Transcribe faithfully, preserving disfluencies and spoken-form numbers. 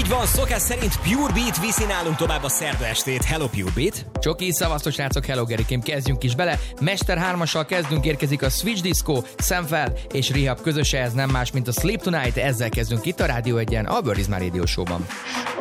Így van, szokás szerint Pure Beat viszi nálunk tovább a szerda estét. Hello Pure Beat! Csoki, szavaztos srácok, hello Gerikém, kezdjünk is bele. Mester hármassal kezdünk, érkezik a Switch Disco, Sam Fell és Rehab közöse, ez nem más, mint a Sleep Tonight, ezzel kezdünk itt a Rádió egyen, a Bird is My Radio Show-ban.